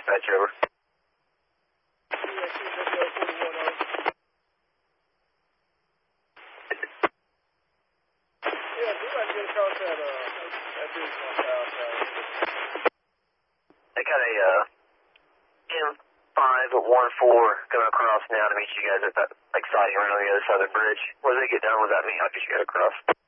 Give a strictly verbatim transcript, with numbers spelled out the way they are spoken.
dispatch over. They got a uh, M five one four coming across now to meet you guys at that like siding around on the other side of the bridge. Once they get done with that, me, I'll get you guys across.